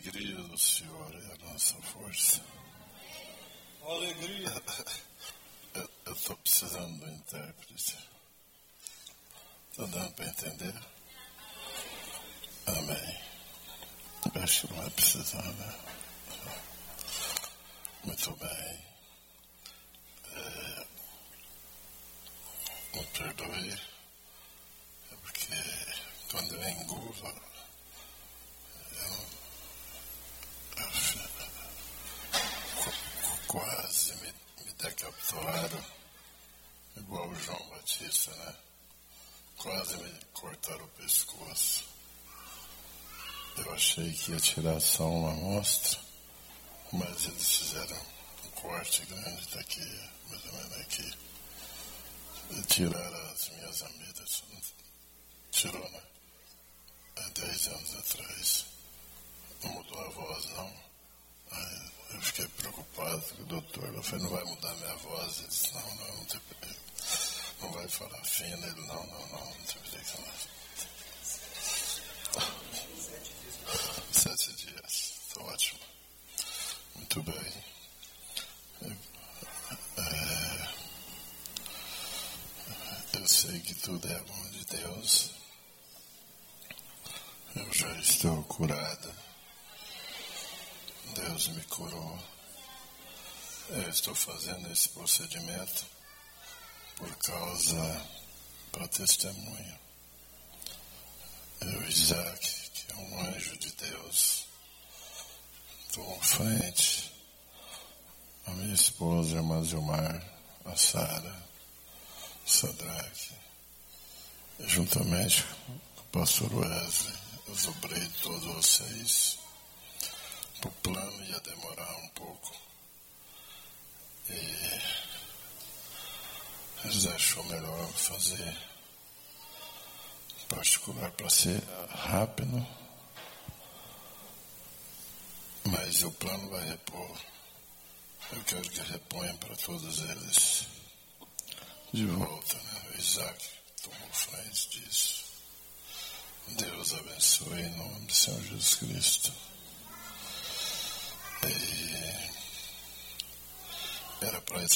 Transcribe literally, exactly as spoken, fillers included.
alegria do Senhor é a nossa força. Alegria. Eu estou precisando do intérprete. Está dando para entender? Amém. Acho que não vai precisar, né? Muito bem. É, me perdoe. É porque quando eu engulo, eu, eu quase me, me decapitaram, igual o João Batista, né? Quase me cortaram o pescoço. Eu achei que ia tirar só uma amostra, mas eles fizeram um corte grande daqui, mais ou menos aqui. E tiraram as minhas amigas. Tirou, né? Há dez anos atrás. Não mudou a voz, não. Aí eu fiquei preocupado com o doutor. Eu falei, não vai mudar minha voz? Ele disse, não, não, não tem perigo. Não vai falar fino. Ele, não, não, não, não tem perigo, não. Sete dias. Está ótimo. Muito bem. É, eu sei que tudo é bom de Deus. Eu já estou curado. Deus me curou. Eu estou fazendo esse procedimento por causa, para testemunho. Eu, Isaac, que é um anjo de Deus, estou à frente. A minha esposa, a irmã Zilmar, a Sara, o Sadraque, juntamente com o pastor Wesley, eu sobrei todos vocês. O plano ia demorar um pouco. E eles achou melhor fazer particular para ser rápido. Mas o plano vai repor. Eu quero que reponha para todos eles. De volta, né? O Isaac tomou frente disso. Deus abençoe em nome do Senhor Jesus Cristo.